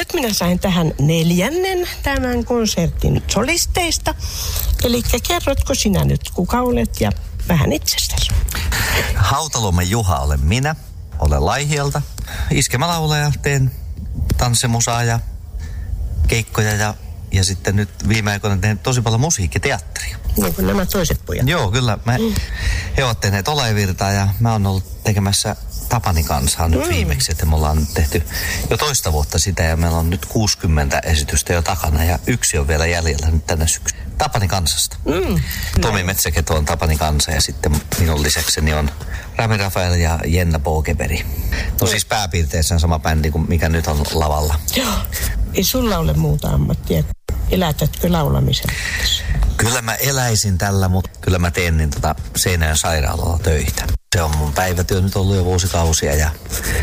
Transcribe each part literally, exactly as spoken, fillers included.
nyt minä sain tähän neljännen tämän konsertin solisteista. Eli kerrotko sinä nyt, kuka olet ja vähän itsestäsi? Hautaluomen Juha olen minä. Olen Laihialta. Iskemälaulaja, teen tanssimusaa ja keikkoja ja, ja sitten nyt viime aikoina teen tosi paljon musiikkiteatteria. Niin kuin nämä toiset pojat. Joo, kyllä. Mä, mm. He ovat tehneet Olavirtaa ja mä oon ollut tekemässä Tapani kansaa nyt mm. viimeksi. Että me ollaan tehty jo toista vuotta sitä ja meillä on nyt kuusikymmentä esitystä jo takana ja yksi on vielä jäljellä nyt tänä syksynä. Tapani kansasta. Mm. Tomi Metsäketo on Tapani kansa ja sitten minun lisäkseni on Rami Rafael ja Jenna Pokeberi. No siis pääpiirteissään sama bändi kuin mikä nyt on lavalla. Joo. Ei sulla ole muuta ammattia. Elätätkö laulamisen? Kyllä mä eläisin tällä, mutta kyllä mä teen niin tota Seinäjoen sairaalalla töitä. Se on mun päivätyö nyt ollut jo vuosikausia ja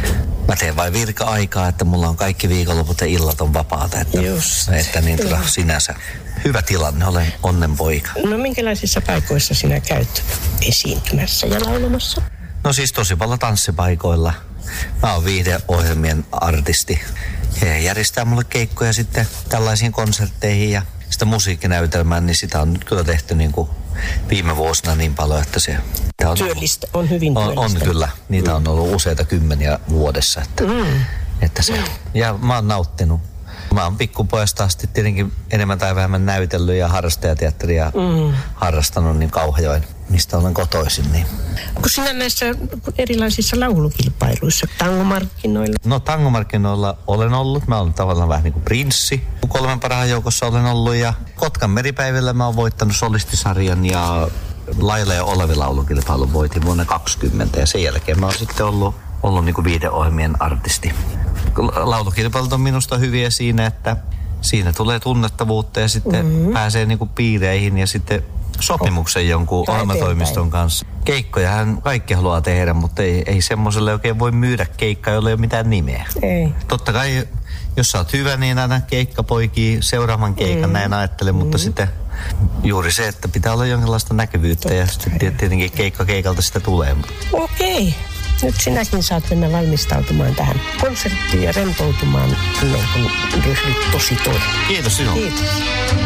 mä teen vain virka-aikaa, että mulla on kaikki viikonloput ja illat on vapaata. Että, Just. että niin tota, sinänsä hyvä tilanne, olen onnenpoika. No minkälaisissa paikoissa sinä käyt esiintymässä ja laulamassa? No siis tosi paljon tanssipaikoilla. Mä oon viihdeohjelmien artisti. He järjestää mulle keikkoja sitten tällaisiin konsertteihin ja sitä musiikkinäytelmään, niin sitä on nyt kyllä tehty niin kuin viime vuosina niin paljon, että se on, työllistä, on hyvin työllistä. On, on kyllä. Niitä mm. on ollut useita kymmeniä vuodessa. Että, mm. että se, ja mä oon nauttinut. Mä oon pikkupojasta asti tietenkin enemmän tai vähemmän näytellyt ja harrastajateatteria mm. harrastanut niin Kauhajoen, mistä olen kotoisin. Niin. Onko sinä näissä erilaisissa laulukilpailuissa, tangomarkkinoilla? No tangomarkkinoilla olen ollut. Mä olen tavallaan vähän niin kuin prinssi. Kolmen parhaan joukossa olen ollut ja Kotkan meripäivillä mä oon voittanut solistisarjan ja Laila ja Olavi laulukilpailun voitin vuonna kaksikymmentä ja sen jälkeen mä oon sitten ollut, ollut niin kuin viihdeohjelmien artisti. Laulukilpailut on minusta hyviä siinä, että siinä tulee tunnettavuutta ja sitten mm-hmm. pääsee niin kuin piireihin ja sitten sopimuksen jonkun ohjelmatoimiston kanssa. Keikkojahan kaikki haluaa tehdä, mutta ei, ei semmoiselle oikein voi myydä keikkaa, jolla ei ole mitään nimeä. Ei. Totta kai, jos sä oot hyvä, niin aina keikka poikii seuraavan keikan, mm. näin ajattelen, mm. mutta sitten juuri se, että pitää olla jonkinlaista näkyvyyttä Totta. Ja sitten tietenkin keikka keikalta sitä tulee. Okei. Nyt sinäkin saat mennä valmistautumaan tähän konserttiin ja rentoutumaan ennen kuin ryhdyt tosi toimeen. Kiitos sinulle. Kiitos.